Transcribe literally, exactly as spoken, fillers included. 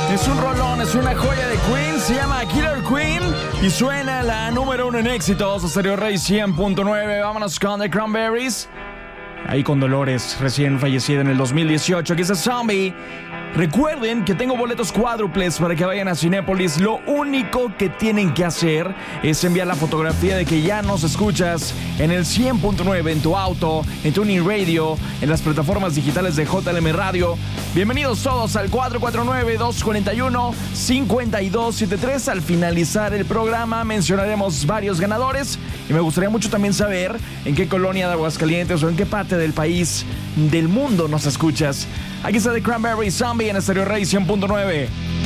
Es un rolón, es una joya de Queen, se llama Killer Queen y suena la número uno en éxitos, Stereo Rey cien punto nueve. Vámonos con The Cranberries. Ahí con Dolores, recién fallecida en el dos mil dieciocho. Aquí está Zombie. Recuerden que tengo boletos cuádruples para que vayan a Cinépolis. Lo único que tienen que hacer es enviar la fotografía de que ya nos escuchas en el cien punto nueve, en tu auto, en Tuning Radio, en las plataformas digitales de J L M Radio. Bienvenidos todos al cuatro cuatro nueve, dos cuatro uno, cinco dos siete tres. Al finalizar el programa mencionaremos varios ganadores y me gustaría mucho también saber en qué colonia de Aguascalientes o en qué parte del país, del mundo nos escuchas. Aquí está The Cranberries, Zombie en Stereo Rey cien punto nueve.